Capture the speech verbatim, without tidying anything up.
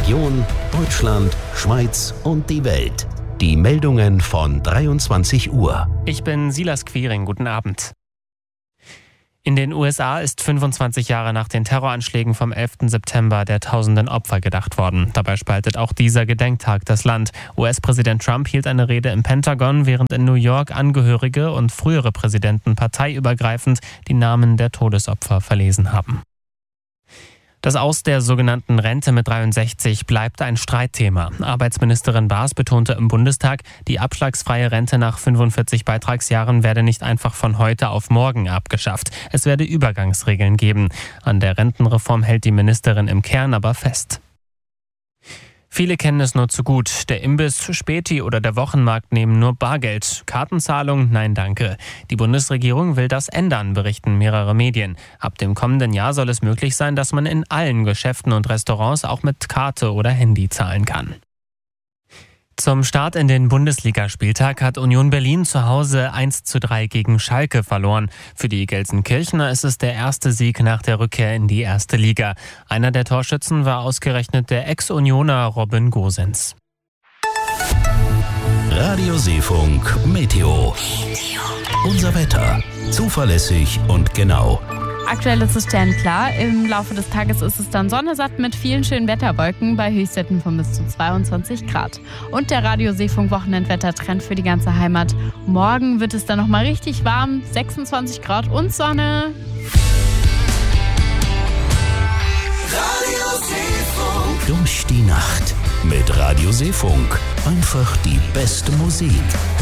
Region, Deutschland, Schweiz und die Welt. Die Meldungen von dreiundzwanzig Uhr. Ich bin Silas Quiring, guten Abend. In den U S A ist fünfundzwanzig Jahre nach den Terroranschlägen vom elften September der tausenden Opfer gedacht worden. Dabei spaltet auch dieser Gedenktag das Land. U S-Präsident Trump hielt eine Rede im Pentagon, während in New York Angehörige und frühere Präsidenten parteiübergreifend die Namen der Todesopfer verlesen haben. Das Aus der sogenannten Rente mit dreiundsechzig bleibt ein Streitthema. Arbeitsministerin Baas betonte im Bundestag, die abschlagsfreie Rente nach fünfundvierzig Beitragsjahren werde nicht einfach von heute auf morgen abgeschafft. Es werde Übergangsregeln geben. An der Rentenreform hält die Ministerin im Kern aber fest. Viele kennen es nur zu gut. Der Imbiss, Späti oder der Wochenmarkt nehmen nur Bargeld. Kartenzahlung? Nein, danke. Die Bundesregierung will das ändern, berichten mehrere Medien. Ab dem kommenden Jahr soll es möglich sein, dass man in allen Geschäften und Restaurants auch mit Karte oder Handy zahlen kann. Zum Start in den Bundesligaspieltag hat Union Berlin zu Hause eins zu drei gegen Schalke verloren. Für die Gelsenkirchener ist es der erste Sieg nach der Rückkehr in die erste Liga. Einer der Torschützen war ausgerechnet der Ex-Unioner Robin Gosens. Radio Seefunk Meteo. Unser Wetter. Zuverlässig und genau. Aktuell ist es sternklar. Im Laufe des Tages ist es dann sonnesatt mit vielen schönen Wetterwolken bei Höchstwerten von bis zu zweiundzwanzig Grad. Und der Radio Seefunk Wochenendwettertrend für die ganze Heimat. Morgen wird es dann nochmal richtig warm, sechsundzwanzig Grad und Sonne. Radio Seefunk. Durch die Nacht mit Radio Seefunk. Einfach die beste Musik.